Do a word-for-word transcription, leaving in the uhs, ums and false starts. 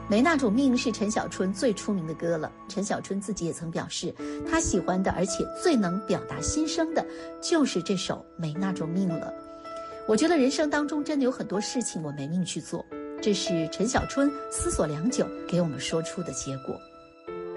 没那种命是陈小春最出名的歌了，陈小春自己也曾表示，他喜欢的而且最能表达心声的就是这首没那种命了。我觉得人生当中真的有很多事情我没命去做，这是陈小春思索良久给我们说出的结果。